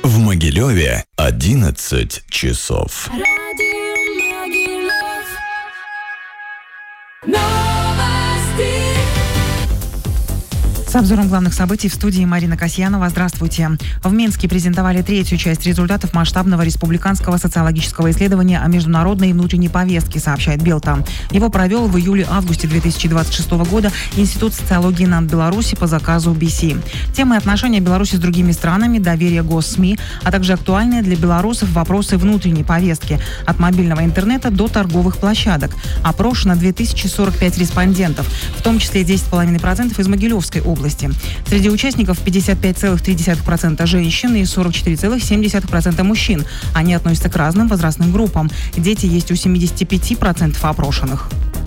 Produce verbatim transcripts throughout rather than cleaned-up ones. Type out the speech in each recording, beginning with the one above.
В Могилеве одиннадцать часов. С обзором главных событий в студии Марина Касьянова. Здравствуйте. В Минске презентовали третью часть результатов масштабного республиканского социологического исследования о международной и внутренней повестке, сообщает Белта. Его провел в июле-августе две тысячи двадцать шестого года Институт социологии НАН Беларуси по заказу би си. Темы отношения Беларуси с другими странами, доверие госсми, а также актуальные для белорусов вопросы внутренней повестки от мобильного интернета до торговых площадок. Опрошено две тысячи сорок пять респондентов, в том числе десять целых пять десятых процента из Могилевской области. Среди участников пятьдесят пять целых три десятых процента женщин и сорок четыре целых семь десятых процента мужчин. Они относятся к разным возрастным группам. Дети есть у семьдесят пять процентов опрошенных.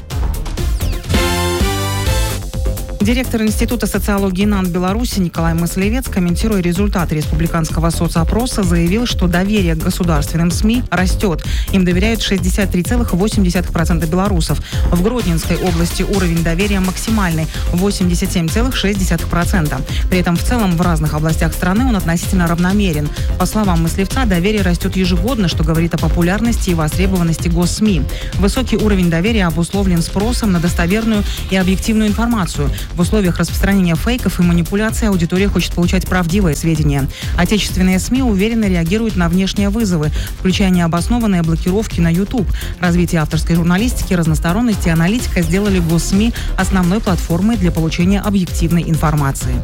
Директор Института социологии НАН Беларуси Николай Мыслевец, комментируя результаты республиканского соцопроса, заявил, что доверие к государственным СМИ растет. Им доверяют шестьдесят три целых восемь десятых процента белорусов. В Гродненской области уровень доверия максимальный – восемьдесят семь целых шесть десятых процента. При этом в целом в разных областях страны он относительно равномерен. По словам Мыслевца, доверие растет ежегодно, что говорит о популярности и востребованности госсми. Высокий уровень доверия обусловлен спросом на достоверную и объективную информацию. В условиях распространения фейков и манипуляций аудитория хочет получать правдивые сведения. Отечественные СМИ уверенно реагируют на внешние вызовы, включая необоснованные блокировки на YouTube. Развитие авторской журналистики, разносторонность и аналитика сделали госсми основной платформой для получения объективной информации.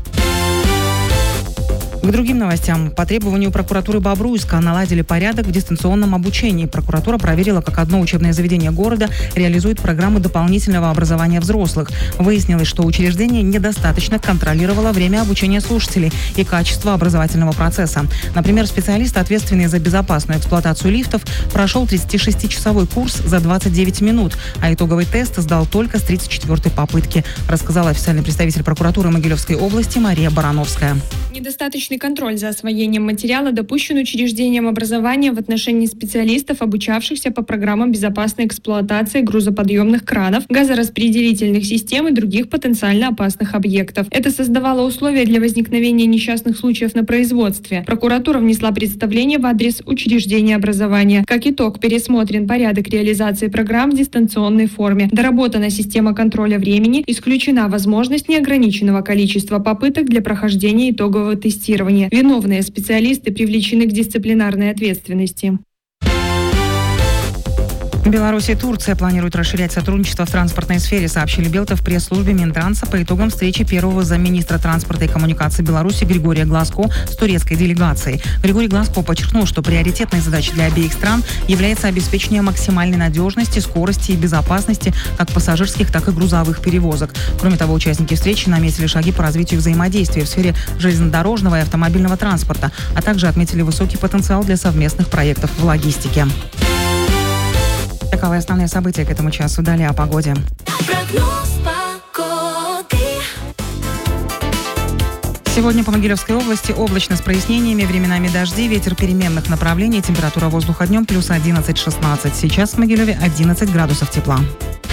К другим новостям. По требованию прокуратуры Бобруйска наладили порядок в дистанционном обучении. Прокуратура проверила, как одно учебное заведение города реализует программу дополнительного образования взрослых. Выяснилось, что учреждение недостаточно контролировало время обучения слушателей и качество образовательного процесса. Например, специалист, ответственный за безопасную эксплуатацию лифтов, прошел тридцатишестичасовой курс за двадцать девять минут, а итоговый тест сдал только с тридцать четвёртой попытки, рассказала официальный представитель прокуратуры Могилевской области Мария Барановская. Недостаточный контроль за освоением материала допущен учреждением образования в отношении специалистов, обучавшихся по программам безопасной эксплуатации грузоподъемных кранов, газораспределительных систем и других потенциально опасных объектов. Это создавало условия для возникновения несчастных случаев на производстве. Прокуратура внесла представление в адрес учреждения образования. Как итог, пересмотрен порядок реализации программ в дистанционной форме. Доработана система контроля времени, исключена возможность неограниченного количества попыток для прохождения итогового тестирования. Виновные специалисты привлечены к дисциплинарной ответственности. Беларусь и Турция планируют расширять сотрудничество в транспортной сфере, сообщили Белта в пресс-службе Минтранса по итогам встречи первого замминистра транспорта и коммуникаций Беларуси Григория Глазко с турецкой делегацией. Григорий Глазко подчеркнул, что приоритетной задачей для обеих стран является обеспечение максимальной надежности, скорости и безопасности как пассажирских, так и грузовых перевозок. Кроме того, участники встречи наметили шаги по развитию взаимодействия в сфере железнодорожного и автомобильного транспорта, а также отметили высокий потенциал для совместных проектов в логистике. Таковы основные события к этому часу. Далее о погоде. Сегодня по Могилевской области облачно с прояснениями, временами дожди, ветер переменных направлений, температура воздуха днем плюс одиннадцать-шестнадцать. Сейчас в Могилеве одиннадцать градусов тепла.